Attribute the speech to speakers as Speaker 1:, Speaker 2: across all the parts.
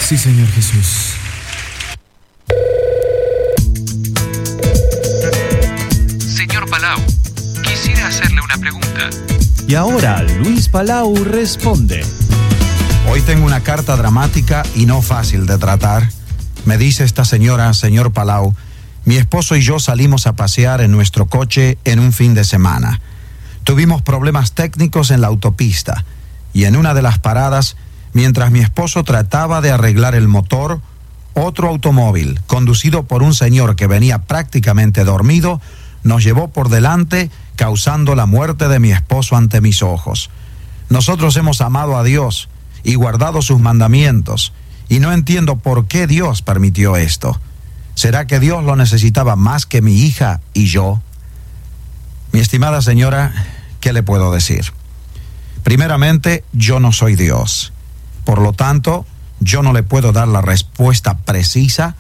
Speaker 1: Sí, Señor Jesús.
Speaker 2: Señor Palau, quisiera hacerle una pregunta.
Speaker 3: Y ahora Luis Palau responde.
Speaker 4: Hoy tengo una carta dramática y no fácil de tratar. Me dice esta señora, señor Palau, mi esposo y yo salimos a pasear en nuestro coche en un fin de semana. Tuvimos problemas técnicos en la autopista y en una de las paradas, mientras mi esposo trataba de arreglar el motor, otro automóvil, conducido por un señor que venía prácticamente dormido, nos llevó por delante, causando la muerte de mi esposo ante mis ojos. Nosotros hemos amado a Dios y guardado sus mandamientos, y no entiendo por qué Dios permitió esto. ¿Será que Dios lo necesitaba más que mi hija y yo? Mi estimada señora, ¿qué le puedo decir? Primeramente, yo no soy Dios. Por lo tanto, yo no le puedo dar la respuesta precisa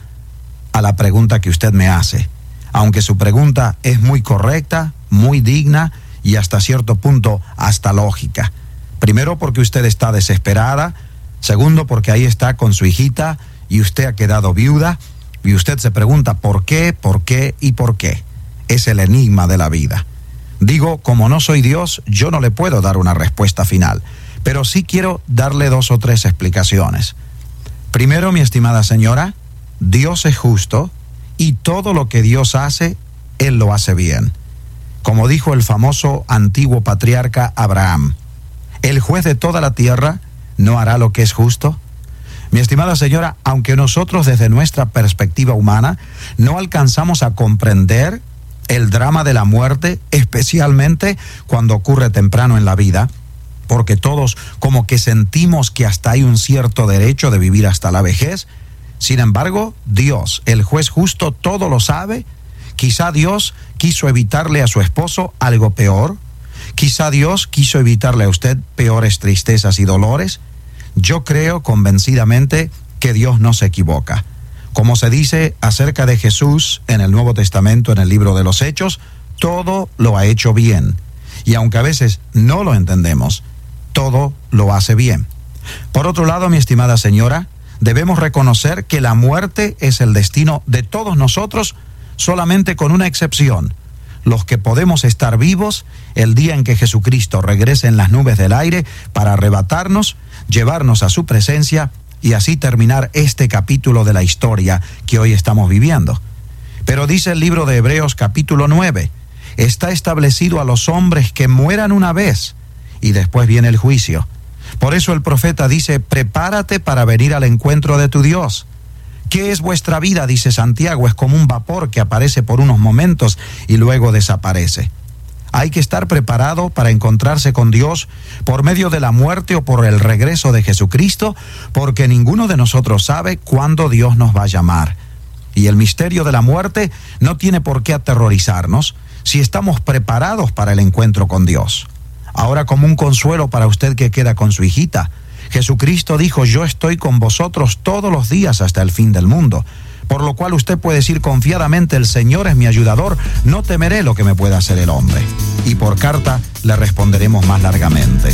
Speaker 4: a la pregunta que usted me hace, aunque su pregunta es muy correcta, muy digna y hasta cierto punto hasta lógica. Primero, porque usted está desesperada. Segundo, porque ahí está con su hijita y usted ha quedado viuda y usted se pregunta por qué y por qué. Es el enigma de la vida. Digo, como no soy Dios, yo no le puedo dar una respuesta final, pero sí quiero darle 2 o 3 explicaciones. Primero, mi estimada señora, Dios es justo y todo lo que Dios hace, Él lo hace bien. Como dijo el famoso antiguo patriarca Abraham, ¿el juez de toda la tierra no hará lo que es justo? Mi estimada señora, aunque nosotros desde nuestra perspectiva humana no alcanzamos a comprender el drama de la muerte, especialmente cuando ocurre temprano en la vida, porque todos como que sentimos que hasta hay un cierto derecho de vivir hasta la vejez. Sin embargo, Dios, el juez justo, todo lo sabe. Quizá Dios quiso evitarle a su esposo algo peor. Quizá Dios quiso evitarle a usted peores tristezas y dolores. Yo creo convencidamente que Dios no se equivoca. Como se dice acerca de Jesús en el Nuevo Testamento, en el libro de los Hechos, todo lo ha hecho bien. Y aunque a veces no lo entendemos, todo lo hace bien. Por otro lado, mi estimada señora, debemos reconocer que la muerte es el destino de todos nosotros, solamente con una excepción: los que podemos estar vivos el día en que Jesucristo regrese en las nubes del aire para arrebatarnos, llevarnos a su presencia y así terminar este capítulo de la historia que hoy estamos viviendo. Pero dice el libro de Hebreos capítulo 9, está establecido a los hombres que mueran una vez y después viene el juicio. Por eso el profeta dice, prepárate para venir al encuentro de tu Dios. ¿Qué es vuestra vida?, dice Santiago, es como un vapor que aparece por unos momentos y luego desaparece. Hay que estar preparado para encontrarse con Dios por medio de la muerte o por el regreso de Jesucristo, porque ninguno de nosotros sabe cuándo Dios nos va a llamar. Y el misterio de la muerte no tiene por qué aterrorizarnos si estamos preparados para el encuentro con Dios. Ahora, como un consuelo para usted que queda con su hijita, Jesucristo dijo, yo estoy con vosotros todos los días hasta el fin del mundo. Por lo cual usted puede decir confiadamente, el Señor es mi ayudador, no temeré lo que me pueda hacer el hombre. Y por carta le responderemos más largamente.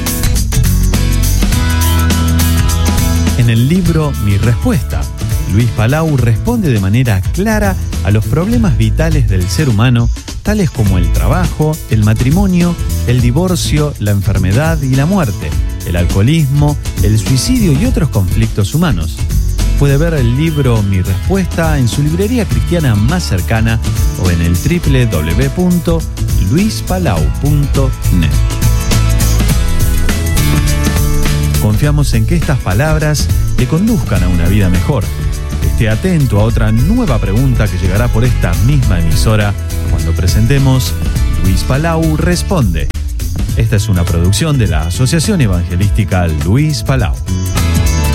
Speaker 3: En el libro Mi Respuesta, Luis Palau responde de manera clara a los problemas vitales del ser humano, tales como el trabajo, el matrimonio, el divorcio, la enfermedad y la muerte, el alcoholismo, el suicidio y otros conflictos humanos. Puede ver el libro Mi Respuesta en su librería cristiana más cercana o en el www.luispalau.net. Confiamos en que estas palabras le conduzcan a una vida mejor. Esté atento a otra nueva pregunta que llegará por esta misma emisora cuando presentemos Luis Palau Responde. Esta es una producción de la Asociación Evangelística Luis Palau.